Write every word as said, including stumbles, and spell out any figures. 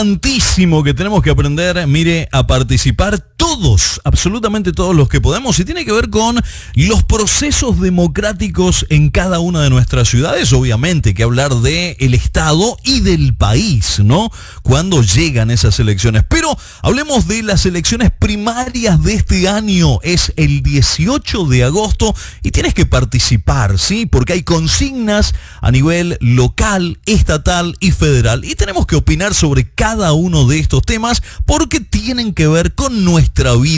Tantísimo que tenemos que aprender, mire, a participar todos, absolutamente todos los que podemos, y tiene que ver con los procesos democráticos en cada una de nuestras ciudades. Obviamente que hablar de el Estado y del país, ¿no? Cuando llegan esas elecciones. Pero hablemos de las elecciones primarias de este año. Es el dieciocho de agosto y tienes que participar, ¿sí? Porque hay consignas a nivel local, estatal y federal. Y tenemos que opinar sobre cada uno de estos temas porque tienen que ver con nuestra vida.